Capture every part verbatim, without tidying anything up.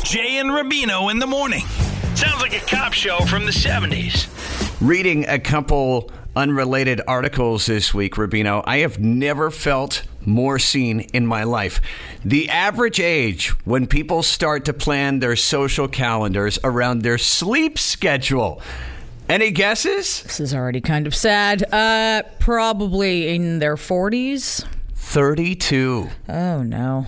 Jay and Rubino in the morning. Sounds like a cop show from the seventies. Reading a couple unrelated articles this week, Rubino, I have never felt more seen in my life. The average age when people start to plan their social calendars around their sleep schedule. Any guesses? This is already kind of sad. Uh, probably in their forties. thirty-two. Oh, no.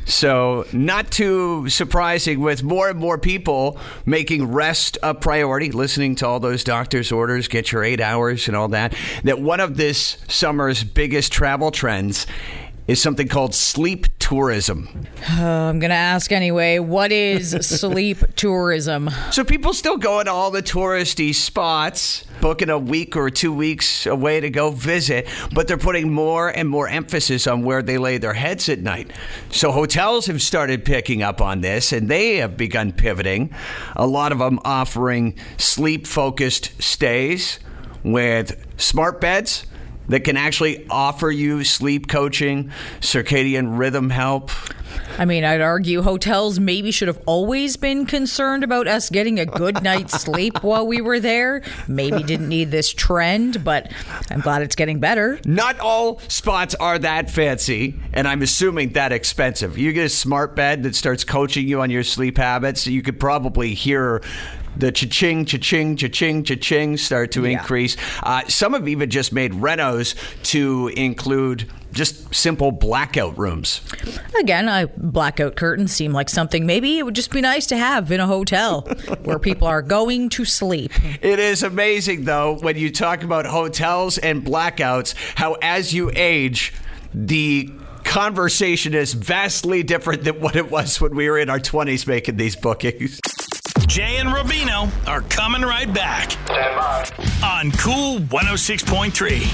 So not too surprising with more and more people making rest a priority, listening to all those doctor's orders, get your eight hours and all that, that one of this summer's biggest travel trends is something called sleep tourism. Uh, I'm going to ask anyway, what is sleep tourism? So people still go to all the touristy spots, booking a week or two weeks away to go visit, but they're putting more and more emphasis on where they lay their heads at night. So hotels have started picking up on this, and they have begun pivoting. A lot of them offering sleep-focused stays with smart beds that can actually offer you sleep coaching, circadian rhythm help. I mean, I'd argue hotels maybe should have always been concerned about us getting a good night's sleep while we were there. Maybe didn't need this trend, but I'm glad it's getting better. Not all spots are that fancy, and I'm assuming that expensive. You get a smart bed that starts coaching you on your sleep habits, you could probably hear the cha-ching, cha-ching, cha-ching, cha-ching start to yeah. increase. Uh, some have even just made renos to include just simple blackout rooms. Again, uh, blackout curtains seem like something maybe it would just be nice to have in a hotel where people are going to sleep. It is amazing, though, when you talk about hotels and blackouts, how as you age, the conversation is vastly different than what it was when we were in our twenties making these bookings. Jay and Rubino are coming right back. Stand by. On Cool one oh six point three.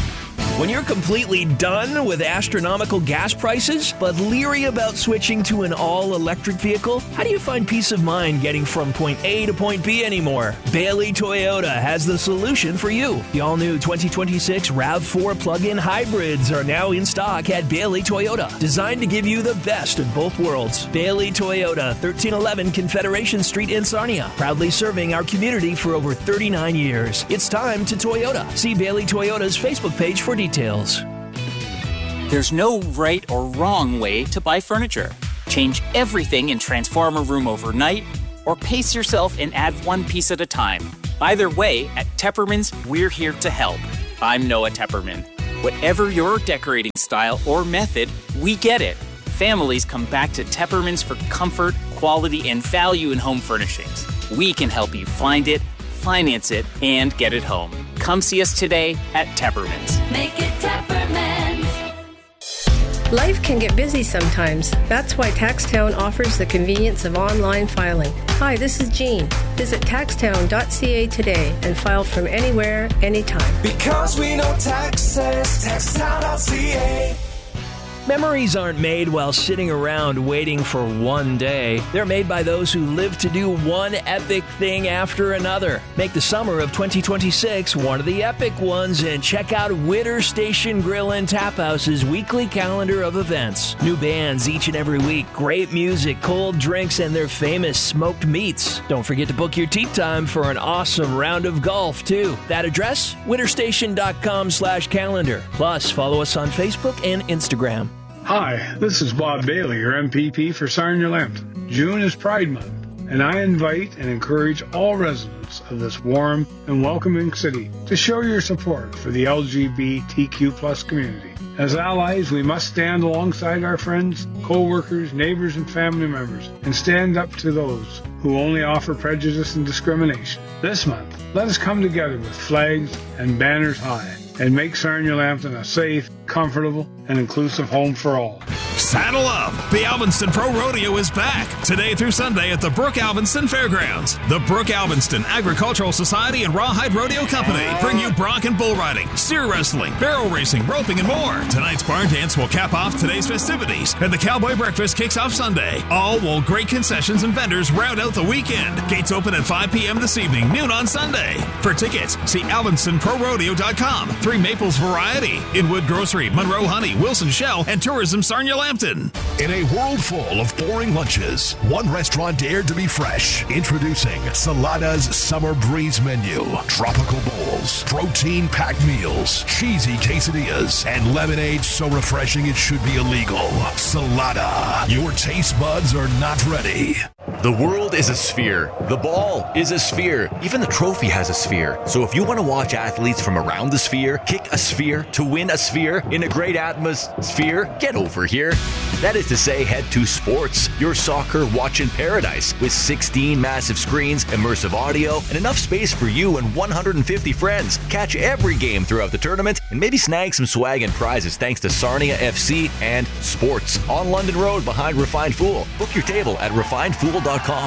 When you're completely done with astronomical gas prices, but leery about switching to an all-electric vehicle, how do you find peace of mind getting from point A to point B anymore? Bailey Toyota has the solution for you. The all-new twenty twenty-six RAV four plug-in hybrids are now in stock at Bailey Toyota, designed to give you the best of both worlds. Bailey Toyota, thirteen eleven Confederation Street in Sarnia, proudly serving our community for over thirty-nine years. It's time to Toyota. See Bailey Toyota's Facebook page for details. There's no right or wrong way to buy furniture. Change everything and transform a room overnight, or pace yourself and add one piece at a time. Either way, at Tepperman's, we're here to help. I'm Noah Tepperman. Whatever your decorating style or method, we get it. Families come back to Tepperman's for comfort, quality, and value in home furnishings. We can help you find it, finance it, and get it home. Come see us today at Tepperman's. Make it Tepperman's. Life can get busy sometimes. That's why TaxTown offers the convenience of online filing. Hi, this is Jean. Visit taxtown dot c a today and file from anywhere, anytime. Because we know taxes, taxtown dot c a. Memories aren't made while sitting around waiting for one day. They're made by those who live to do one epic thing after another. Make the summer of twenty twenty-six one of the epic ones and check out Witter Station Grill and Tap House's weekly calendar of events. New bands each and every week, great music, cold drinks, and their famous smoked meats. Don't forget to book your tea time for an awesome round of golf, too. That address? winterstation dot com slash calendar. Plus, follow us on Facebook and Instagram. Hi, this is Bob Bailey, your M P P for Sarnia-Lambton. June is Pride Month, and I invite and encourage all residents of this warm and welcoming city to show your support for the L G B T Q plus community. As allies, we must stand alongside our friends, co-workers, neighbors, and family members, and stand up to those who only offer prejudice and discrimination. This month, let us come together with flags and banners high and make Sarnia-Lambton a safe, comfortable, and inclusive home for all. Saddle up! The Alvinston Pro Rodeo is back today through Sunday at the Brook Alvinston Fairgrounds. The Brook Alvinston Agricultural Society and Rawhide Rodeo Company bring you bronc and bull riding, steer wrestling, barrel racing, roping, and more. Tonight's barn dance will cap off today's festivities, and the Cowboy Breakfast kicks off Sunday. All while great concessions and vendors round out the weekend. Gates open at five p.m. this evening, noon on Sunday. For tickets, see alvinston pro rodeo dot com. Three Maples Variety, Inwood Grocery, Monroe Honey, Wilson Shell, and Tourism Sarnia-Lambton. Hampton. In a world full of boring lunches, one restaurant dared to be fresh. Introducing Salada's Summer Breeze Menu. Tropical bowls, protein-packed meals, cheesy quesadillas, and lemonade so refreshing it should be illegal. Salada. Your taste buds are not ready. The world is a sphere. The ball is a sphere. Even the trophy has a sphere. So if you want to watch athletes from around the sphere kick a sphere to win a sphere in a great atmosphere, get over here. That is to say, head to Sports, your soccer watching paradise, with sixteen massive screens, immersive audio, and enough space for you and one hundred fifty friends. Catch every game throughout the tournament and maybe snag some swag and prizes thanks to Sarnia F C and Sports on London Road behind Refined Fool. Book your table at refined fool dot com.